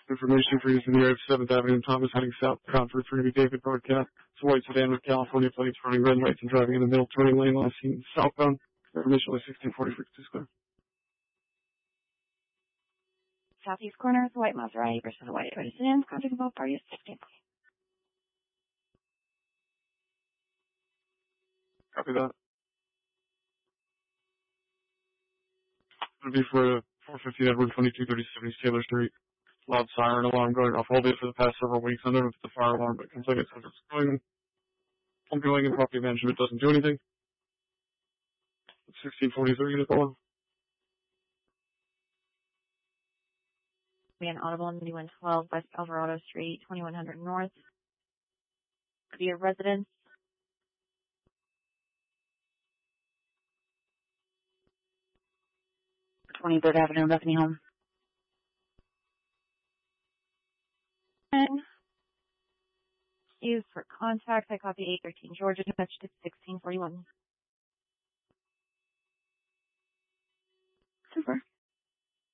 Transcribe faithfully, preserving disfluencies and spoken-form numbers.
Information for use in the area of seventh Avenue and Thomas heading south. Conference for Navy David broadcast. It's a white sedan with California plates running red lights and driving in the middle turning lane last seen southbound. Information was sixteen forty-six to square. Southeast corner is a white Maserati versus a white Toyota sedan. Contact both parties. Copy that. It'll be for four fifteen Edward twenty-two thirty-seven East Taylor Street. Loud siren alarm going off all day for the past several weeks. I don't know if it's the fire alarm, but it comes like it's going. Pumpkin Lane property management doesn't do anything. sixteen forty-three unit below. We had an audible on one twelve West Alvarado Street, twenty-one hundred North. Could be a residence. twenty-third Avenue, Bethany Home. And used for contact, I copy eight thirteen Georgia, touched at sixteen forty-one. Super.